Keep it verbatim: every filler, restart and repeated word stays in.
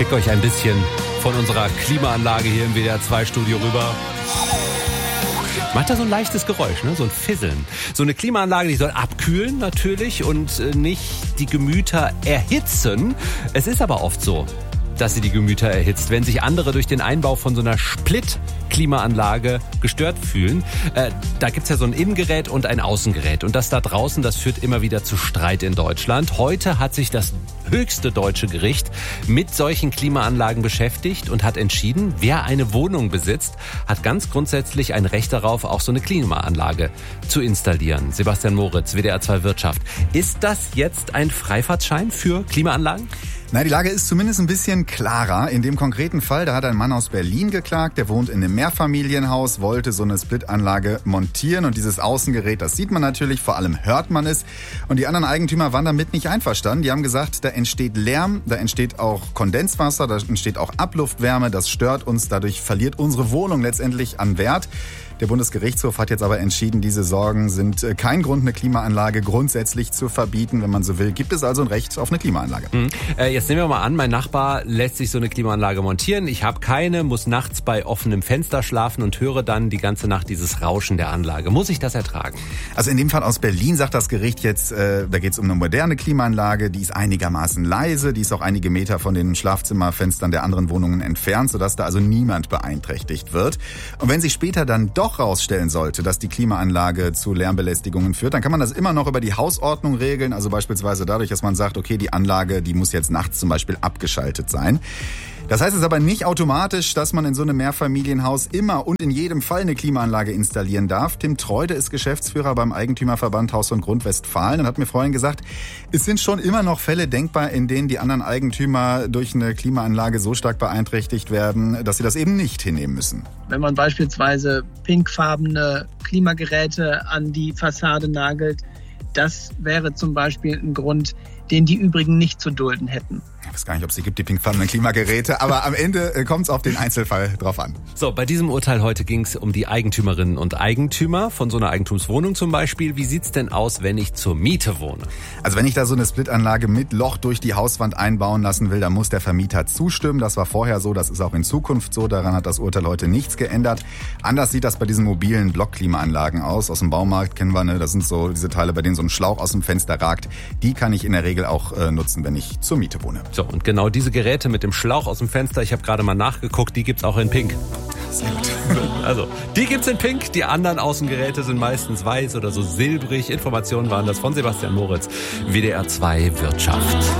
schicke euch ein bisschen von unserer Klimaanlage hier im W D R zwei Studio rüber. Macht da so ein leichtes Geräusch, ne? So ein Fisseln. So eine Klimaanlage, die soll abkühlen natürlich und nicht die Gemüter erhitzen. Es ist aber oft so, dass sie die Gemüter erhitzt, wenn sich andere durch den Einbau von so einer Split-Klimaanlage gestört fühlen. Äh, da gibt's ja so ein Innengerät und ein Außengerät. Und das da draußen, das führt immer wieder zu Streit in Deutschland. Heute hat sich das höchste deutsche Gericht mit solchen Klimaanlagen beschäftigt und hat entschieden, wer eine Wohnung besitzt, hat ganz grundsätzlich ein Recht darauf, auch so eine Klimaanlage zu installieren. Sebastian Moritz, W D R zwei Wirtschaft. Ist das jetzt ein Freifahrtschein für Klimaanlagen? Na, die Lage ist zumindest ein bisschen klarer. In dem konkreten Fall, da hat ein Mann aus Berlin geklagt, der wohnt in einem Mehrfamilienhaus, wollte so eine Splitanlage montieren und dieses Außengerät, das sieht man natürlich, vor allem hört man es. Und die anderen Eigentümer waren damit nicht einverstanden. Die haben gesagt, da entsteht Lärm, da entsteht auch Kondenswasser, da entsteht auch Abluftwärme, das stört uns, dadurch verliert unsere Wohnung letztendlich an Wert. Der Bundesgerichtshof hat jetzt aber entschieden, diese Sorgen sind kein Grund, eine Klimaanlage grundsätzlich zu verbieten. Wenn man so will, gibt es also ein Recht auf eine Klimaanlage. Mhm. Äh, jetzt nehmen wir mal an, mein Nachbar lässt sich so eine Klimaanlage montieren. Ich habe keine, muss nachts bei offenem Fenster schlafen und höre dann die ganze Nacht dieses Rauschen der Anlage. Muss ich das ertragen? Also in dem Fall aus Berlin sagt das Gericht jetzt, äh, da geht es um eine moderne Klimaanlage, die ist einigermaßen leise, die ist auch einige Meter von den Schlafzimmerfenstern der anderen Wohnungen entfernt, sodass da also niemand beeinträchtigt wird. Und wenn sich später dann doch rausstellen sollte, dass die Klimaanlage zu Lärmbelästigungen führt, dann kann man das immer noch über die Hausordnung regeln, also beispielsweise dadurch, dass man sagt, okay, die Anlage, die muss jetzt nachts zum Beispiel abgeschaltet sein. Das heißt es aber nicht automatisch, dass man in so einem Mehrfamilienhaus immer und in jedem Fall eine Klimaanlage installieren darf. Tim Treude ist Geschäftsführer beim Eigentümerverband Haus und Grund Westfalen und hat mir vorhin gesagt, es sind schon immer noch Fälle denkbar, in denen die anderen Eigentümer durch eine Klimaanlage so stark beeinträchtigt werden, dass sie das eben nicht hinnehmen müssen. Wenn man beispielsweise pinkfarbene Klimageräte an die Fassade nagelt, das wäre zum Beispiel ein Grund, den die übrigen nicht zu dulden hätten. Ich weiß gar nicht, ob es sie gibt, die pinkfarbenen Klimageräte, aber am Ende kommt es auf den Einzelfall drauf an. So, bei diesem Urteil heute ging es um die Eigentümerinnen und Eigentümer von so einer Eigentumswohnung zum Beispiel. Wie sieht's denn aus, wenn ich zur Miete wohne? Also wenn ich da so eine Splitanlage mit Loch durch die Hauswand einbauen lassen will, dann muss der Vermieter zustimmen. Das war vorher so, das ist auch in Zukunft so. Daran hat das Urteil heute nichts geändert. Anders sieht das bei diesen mobilen Blockklimaanlagen aus. Aus dem Baumarkt kennen wir, ne? Das sind so diese Teile, bei denen so ein Schlauch aus dem Fenster ragt. Die kann ich in der Regel auch äh, nutzen, wenn ich zur Miete wohne. So, und genau diese Geräte mit dem Schlauch aus dem Fenster, ich habe gerade mal nachgeguckt, die gibt's auch in Pink. Sehr gut. Also, die gibt's in Pink, die anderen Außengeräte sind meistens weiß oder so silbrig. Informationen waren das von Sebastian Moritz, W D R zwei Wirtschaft.